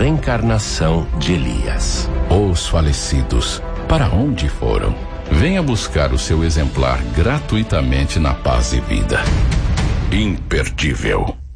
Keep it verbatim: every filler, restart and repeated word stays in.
reencarnação de Elias. Os falecidos, para onde foram? Venha buscar o seu exemplar gratuitamente na Paz e Vida. Imperdível.